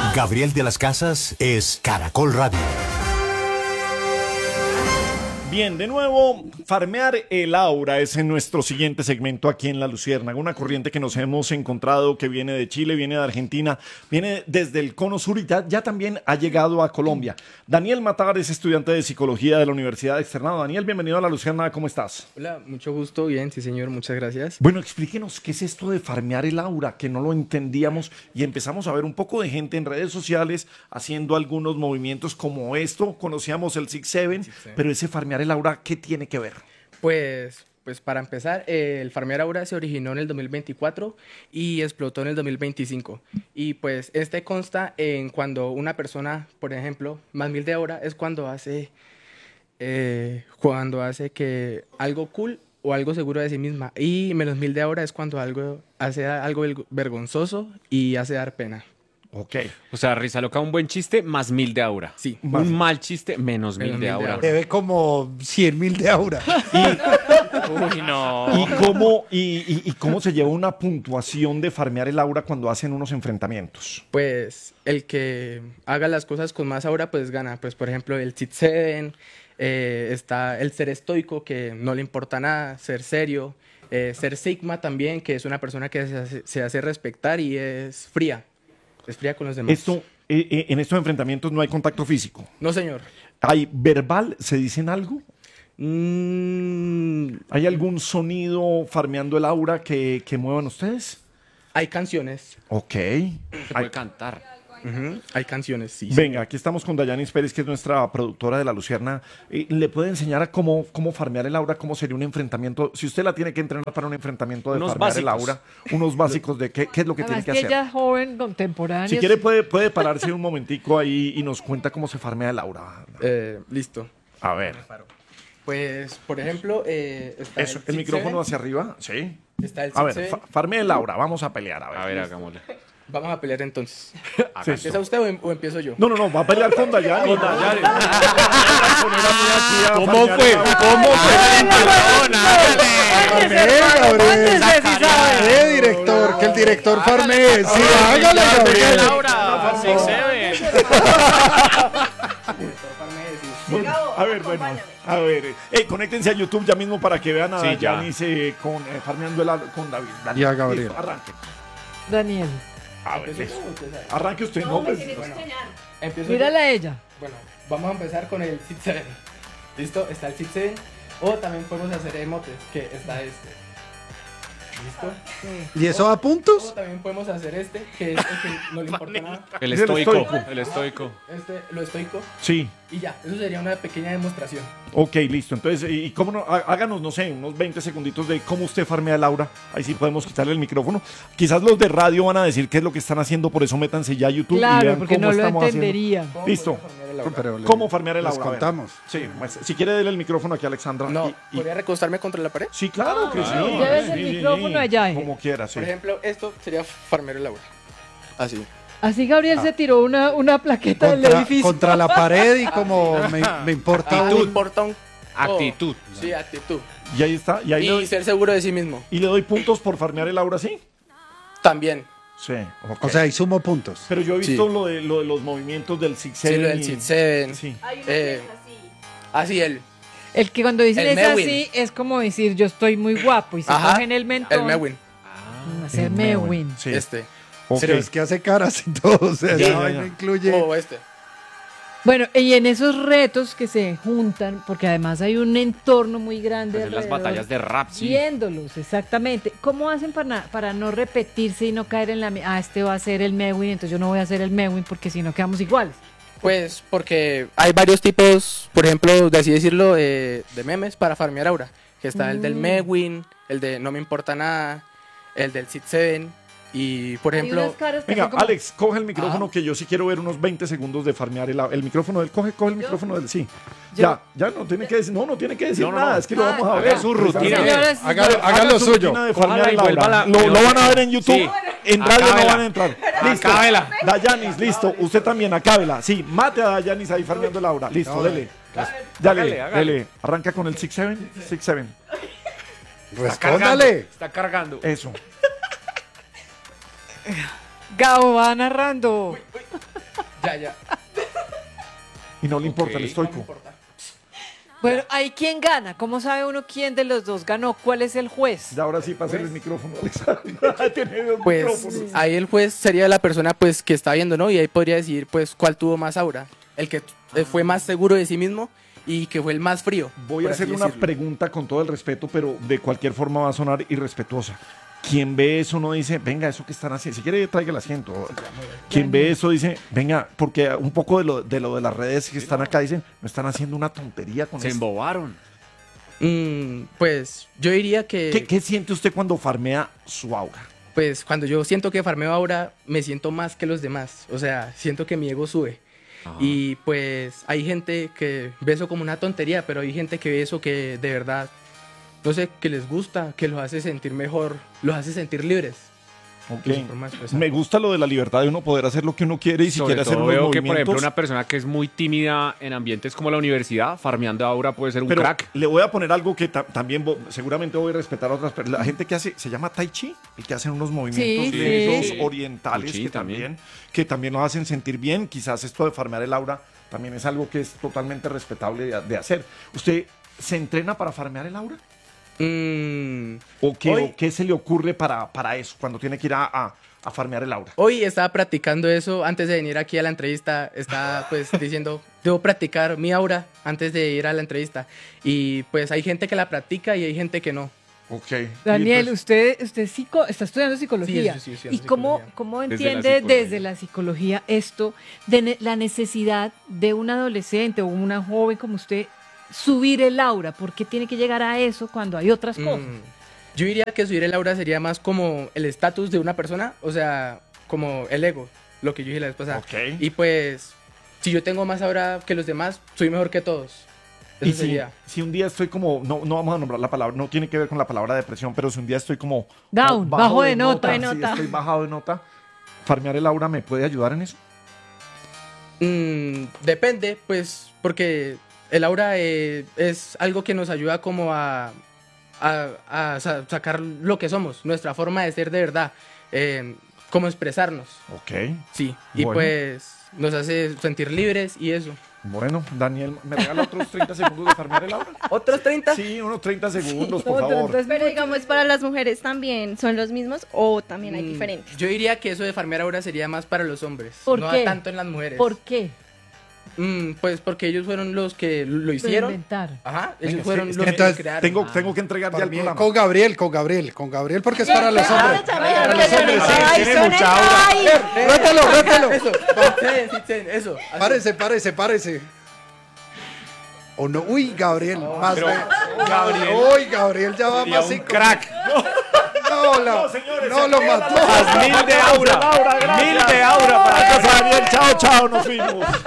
Gabriel de las Casas es Caracol Radio. Bien, de nuevo, farmear el aura es en nuestro siguiente segmento aquí en La Luciérnaga, una corriente que nos hemos encontrado que viene de Chile, viene de Argentina, viene desde el cono sur y ya también ha llegado a Colombia. Daniel Matar es estudiante de psicología de la Universidad de Externado. Daniel, bienvenido a La Luciérnaga, ¿cómo estás? Hola, mucho gusto, bien, sí señor, muchas gracias. Bueno, explíquenos qué es esto de farmear el aura, que no lo entendíamos y empezamos a ver un poco de gente en redes sociales haciendo algunos movimientos como esto. Conocíamos el Six Seven, pero ese farmear el aura, ¿qué tiene que ver? Pues para empezar, el farmear aura se originó en el 2024 y explotó en el 2025. Y pues este consta en cuando una persona, por ejemplo, más 1000 de aura es cuando hace que algo cool o algo seguro de sí misma. Y menos 1000 de aura es cuando hace algo vergonzoso y hace dar pena. Ok. O sea, risa loca, un buen chiste, más 1000 de aura. Sí. Un mal chiste, menos 1000 de aura. Debe como 100.000 de aura. Uy, no. ¿Y cómo se lleva una puntuación de farmear el aura cuando hacen unos enfrentamientos? Pues el que haga las cosas con más aura, pues gana. Pues por ejemplo, el Six Seven, está el ser estoico, que no le importa nada, ser serio, ser Sigma también, que es una persona que se hace respetar y es fría. Es fría con los demás. En estos enfrentamientos no hay contacto físico. No, señor. ¿Hay verbal? ¿Se dicen algo? ¿Hay algún sonido farmeando el aura que muevan ustedes? Hay canciones. Ok. Se puede cantar. Hay canciones, sí. Venga, aquí estamos con Dayanis Pérez, que es nuestra productora de La Lucierna. ¿Le puede enseñar a cómo farmear el aura? ¿Cómo sería un enfrentamiento? Si usted la tiene que entrenar para un enfrentamiento de Unos farmear básicos. el aura, unos básicos de qué es lo que tiene Además que que hacer. ella es joven, contemporánea. Si quiere puede pararse un momentico ahí y nos cuenta cómo se farmea el aura. Listo. A ver. Pues, por ejemplo, está Eso, el Six micrófono Seven, hacia arriba. Sí. está el A Six ver, Seven. farmea el aura. Vamos a pelear. A ver, hagámosle. Vamos a pelear entonces. Sí, ¿Empieza usted o empiezo yo? No, va a pelear con Dayanis. ¿Cómo fue? ¿Cómo Gabriel. Director, que el director farmee. Sí, hágale, Gabriel. A ver. Conéctense a YouTube ya mismo para que vean a Sí, ya. Dayanis farmeando con David. Y a Gabriel. Listo, arranque. Daniel, A ver, listo. Arranque usted, no, pues. Empiezo mírala a ella. Bueno, vamos a empezar con el Six Seven. ¿Listo? Está el Six Seven. O también podemos hacer emotes, que está este. ¿Listo? ¿Y eso a O puntos? también podemos hacer este, que es el que no le importa nada. El Es el estoico. estoico. El estoico. Lo estoico. Sí. Y ya, eso sería una pequeña demostración. Ok, listo. Entonces, ¿y cómo no? Háganos, no sé, unos 20 segunditos de cómo usted farmea el aura. Ahí sí podemos quitarle el micrófono. Quizás los de radio van a decir qué es lo que están haciendo, por eso métanse ya a YouTube y Claro, vean porque cómo no lo estamos haciendo. entendería. ¿Cómo Listo. podría farmear el aura? Pero ¿Cómo farmear el les aura? A ver. contamos. Sí, pues, si quiere darle el micrófono aquí a Alexandra. No, y- ¿podría recostarme contra la pared? Sí, claro que sí. Lleves el micrófono allá, Como quiera, sí. Por ejemplo, esto sería farmear el aura. Así. Así Gabriel se tiró una plaqueta del edificio. Contra la pared y como me importa No un... importa un... Actitud. Sí, actitud. Y ahí está. Y, ahí Y ser seguro de sí mismo. le doy puntos por farmear el aura, ¿sí? También. Sí. Ok. O sea, y sumo puntos. Pero yo he visto Sí. lo de los movimientos del Six Sí, Seven lo del y- Six Seven. Sí. Así él. El que cuando dicen El es Mewin. así, es como decir yo estoy muy guapo y se Ajá. cogen el mentón. El Mewin. Hacer El Mewin. Sí. Este. Ok. Pero es que hace caras y todo. O sea, Ya, esa ya, vaina ya. incluye... O este. Bueno, y en esos retos que se juntan, porque además hay un entorno muy grande. Pues en las alrededor, batallas de rap, sí. viéndolos, exactamente. ¿Cómo hacen para no repetirse y no caer en este va a ser el Mewin, entonces yo no voy a hacer el Mewin porque si no quedamos iguales? Pues porque hay varios tipos, por ejemplo, de así decirlo, de memes para farmear aura. Que está el del Mewin, el de No me importa nada, el del Six Seven. Y por Hay ejemplo, unas caras que Venga, son como- Alex, coge el micrófono que yo sí quiero ver unos 20 segundos de farmear el micrófono del. Coge el micrófono del. Sí. Yo- Ya no tiene que decir. No tiene que decir No, no, nada. no. Es que lo vamos a Ah, ver. haga su rutina. Señoras y Haga lo su suyo. rutina de farmear Cójala y el aura. vuélvala. Lo van a ver en YouTube. Sí. En radio no Acábela. van a entrar. Listo. Acábela. Dayanis, listo. Usted también, acábela. Sí, mate a Dayanis ahí farmeando el aura. Listo, dele. Dale, Hágale. dele. Arranca con el Six Seven. Six Seven. Respóndale. Está cargando. Eso. Gabo va narrando. ya. Y no le importa el Ok. estoico. Bueno, ¿ahí quién gana? ¿Cómo sabe uno quién de los dos ganó? ¿Cuál es el juez? Y ahora sí, pásale el micrófono, Alexandra. Tiene dos Pues micrófonos. ahí el juez sería la persona pues que está viendo, ¿no? Y ahí podría decir pues cuál tuvo más aura. El que fue más seguro de sí mismo y que fue el más frío. Voy a por así hacerle una decirlo. pregunta con todo el respeto, pero de cualquier forma va a sonar irrespetuosa. Quien ve eso no dice, venga, eso que están haciendo, si quiere traiga el asiento. Quien ve eso dice, venga, porque un poco de las redes que están acá dicen, no están haciendo una tontería con Se esto. embobaron. Pues yo diría que ¿Qué siente usted cuando farmea su aura? pues cuando yo siento que farmeo aura me siento más que los demás. O sea, siento que mi ego sube. Y pues hay gente que ve eso como una tontería, pero hay gente que ve eso que de verdad, no sé, que les gusta, que los hace sentir mejor, los hace sentir libres. Ok. De su forma de expresar. Me gusta lo de la libertad de uno poder hacer lo que uno quiere y si Sobre quiere hacer todo unos veo que, por movimientos. ejemplo, una persona que es muy tímida en ambientes como la universidad, farmeando aura puede ser un Pero crack. le voy a poner algo que también seguramente voy a respetar a otras personas. La gente que hace, se llama Tai Chi, y que hacen unos movimientos Sí, lentos, sí. orientales, Tai Chi que también los hacen sentir bien. Quizás esto de farmear el aura también es algo que es totalmente respetable de hacer. ¿Usted se entrena para farmear el aura? ¿O qué, Hoy- o qué se le ocurre para eso, cuando tiene que ir a farmear el aura? Hoy estaba practicando eso antes de venir aquí a la entrevista. Estaba pues diciendo, debo practicar mi aura antes de ir a la entrevista. Y pues hay gente que la practica y hay gente que no. Ok. Daniel, Y usted está estudiando psicología. Sí, ¿Y cómo, psicología. cómo Desde la entiende psicología. desde la psicología esto de la necesidad de un adolescente o una joven como usted subir el aura? ¿Por qué tiene que llegar a eso cuando hay otras cosas? Yo diría que subir el aura sería más como el estatus de una persona, o sea, como el ego, lo que yo dije la vez pasada. Ok. Y pues, si yo tengo más aura que los demás, soy mejor que todos. Eso Y sería. si un día estoy como, no vamos a nombrar la palabra, no tiene que ver con la palabra depresión, pero si un día estoy como Down, bajo de nota. si estoy bajado de nota, farmear el aura me puede ayudar en eso. Depende, pues, porque el aura es algo que nos ayuda como a sacar lo que somos, nuestra forma de ser de verdad, como expresarnos, Ok. sí. Y Bueno. pues nos hace sentir libres y eso. Bueno, Daniel, ¿me regala otros 30 segundos de farmear el aura? ¿Otros 30? Sí, unos 30 segundos, por Otro, favor. entonces, Pero digamos, para las mujeres también, ¿son los mismos o también hay diferentes? Yo diría que eso de farmear aura sería más para los hombres, ¿Por no qué? tanto en las mujeres. ¿Por qué? Pues porque ellos fueron los que lo Lo hicieron. inventaron. Ajá, Venga, ellos fueron es los que que lo entonces crearon. tengo que entregar ya Para el mí, programa. con Gabriel, porque es para los hombres. Para los hombres, sí. Ay, tiene son mucha aura. ay. Rételo. Eso, eso. así. Párese. O no, uy, Gabriel, más pero de- Gabriel Uy, Gabriel ya va sería más un psico- crack. No lo mató. Haz 1000 de aura. 1000 de aura para Gracias, Daniel. Chao, nos fuimos.